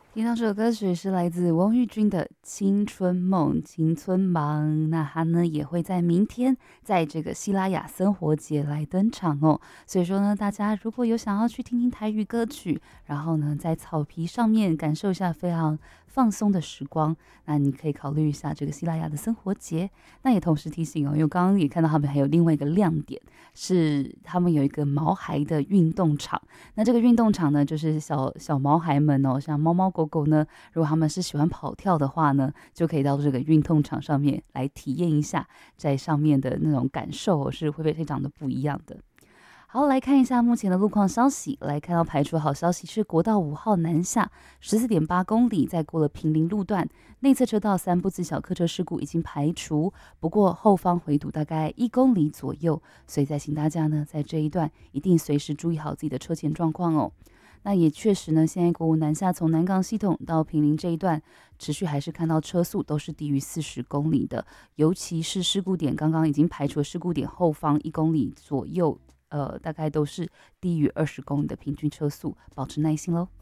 听到这首歌曲是来自王玉君的《青春梦青春忙》，那他呢也会在明天在这个西拉雅生活节来登场哦。所以说呢，大家如果有想要去听听台语歌曲，然后呢在草皮上面感受一下非常放松的时光，那你可以考虑一下这个西拉雅的生活节。那也同时提醒哦，因为刚刚也看到他们还有另外一个亮点，是他们有一个毛孩的运动场。那这个运动场呢，就是小毛孩们哦，像猫猫狗狗呢，如果他们是喜欢跑跳的话呢，就可以到这个运动场上面来体验一下，在上面的那种感受哦，是会非常的不一样的。好，来看一下目前的路况消息。来看到排除好消息是国道5号南下14.8公里，在过了平林路段，内侧车道3部次小客车事故已经排除，不过后方回堵大概1公里左右，所以再请大家呢在这一段一定随时注意好自己的车前状况哦。那也确实呢，现在国五南下从南港系统到平林这一段，持续还是看到车速都是低于40公里的，尤其是事故点刚刚已经排除了事故点后方1公里左右。大概都是低于20公里的平均车速，保持耐心喽。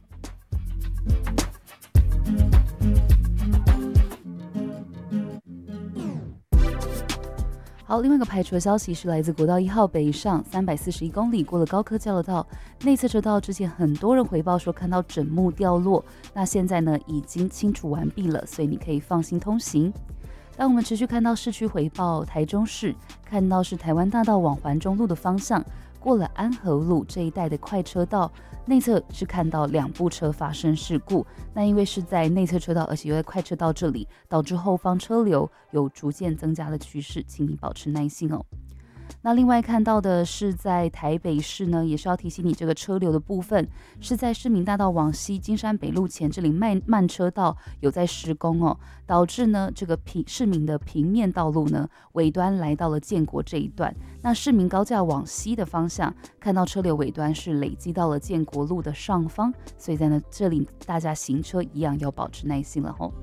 好，另外一个排除的消息是来自国道1号北上341公里，过了高科交流道，内侧车道之前很多人回报说看到枕木掉落，那现在呢已经清除完毕了，所以你可以放心通行。当我们持续看到市区回报，台中市看到是台湾大道往环中路的方向，过了安和路这一带的快车道，内侧是看到2部车发生事故。那因为是在内侧车道，而且又在快车道这里，导致后方车流有逐渐增加的趋势，请你保持耐心哦。那另外看到的是在台北市呢，也是要提醒你这个车流的部分是在市民大道往西金山北路前这里慢车道有在施工哦，导致呢这个市民的平面道路呢尾端来到了建国这一段，那市民高架往西的方向看到车流尾端是累积到了建国路的上方，所以在呢这里大家行车一样要保持耐心了吼。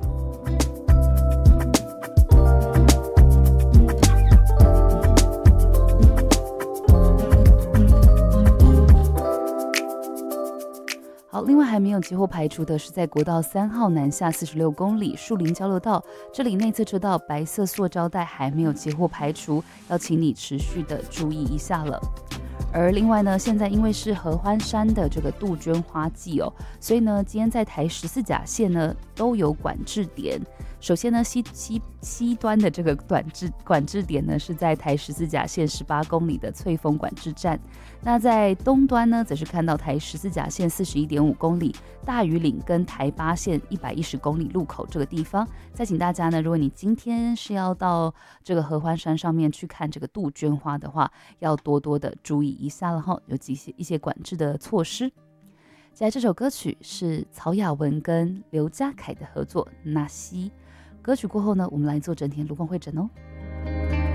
好，另外还没有接获排除的是在国道3号南下46公里树林交流道，这里内侧车道白色塑胶带还没有接获排除，要请你持续的注意一下了。而另外呢，现在因为是合欢山的这个杜鹃花季哦，所以呢，今天在台14甲线呢都有管制点。首先呢，西端的这个管制点呢是在台14甲线18公里的翠峰管制站。那在东端呢，则是看到台14甲线41.5公里大屿岭跟台8线110公里路口这个地方。再请大家呢，如果你今天是要到这个合欢山上面去看这个杜鹃花的话，要多多的注意一下了哈，有一些管制的措施。接下来这首歌曲是曹雅文跟刘家凯的合作《纳西》。歌曲过后呢，我们来做整体的路况会诊哦。